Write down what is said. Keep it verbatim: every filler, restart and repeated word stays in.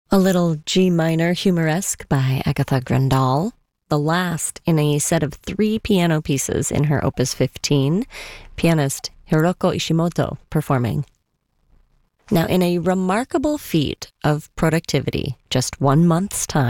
A little G minor humoresque by Agatha Grandal, the last in a set of three piano pieces in her Opus fifteen, pianist Hiroko Ishimoto performing. Now, in a remarkable feat of productivity, just one month's time,